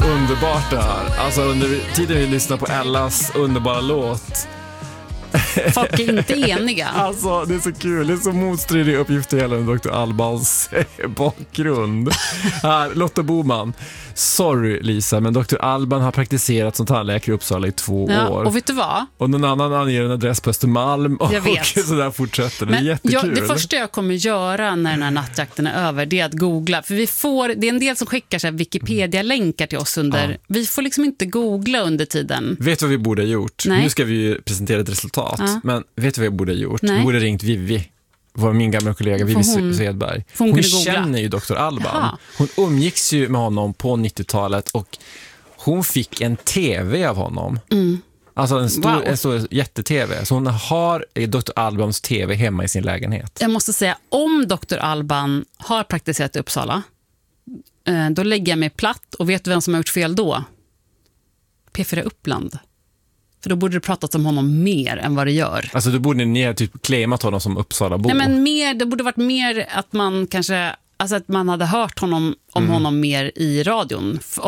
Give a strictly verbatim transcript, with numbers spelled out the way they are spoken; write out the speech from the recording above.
underbart det här. Alltså under tiden vi lyssnar på Ellas underbara låt. Folk är inte eniga. Alltså det är så kul, det är så motstridiga uppgifter hela doktor Albans bakgrund. Här, Lotta Boman. Sorry Lisa, men doktor Alban har praktiserat som tandläkare i Uppsala i två ja, år. Och vet du vad? Och någon annan anger en adress på Östermalm och, jag vet. och så där fortsätter. Det men är jättekul. Jag, det första jag kommer göra när den här nattjakten är över, det är att googla. För vi får, det är en del som skickar så här Wikipedia-länkar till oss under. Ja. Vi får liksom inte googla under tiden. Vet du vad vi borde ha gjort? Nej. Nu ska vi ju presentera ett resultat. Ja. Men vet du vad vi borde ha gjort? Nej. Vi borde ha ringt Vivi. Var min gamla kollega Vivi hon, Svedberg. Hon, hon känner ju doktor Alban. Jaha. Hon umgicks ju med honom på nittiotalet och hon fick en tv av honom. Mm. Alltså en stor, wow. en stor jätte-tv. Så hon har doktor Albans tv hemma i sin lägenhet. Jag måste säga, om doktor Alban har praktiserat i Uppsala, då lägger jag mig platt. Och vet du vem som har gjort fel då? P fyra Uppland. För då borde det pratat om honom mer än vad det gör. Alltså då borde ni typ claimat honom som Uppsala-bo. Nej, men mer, det borde varit mer att man kanske, alltså att man hade hört honom om mm. honom mer i radion.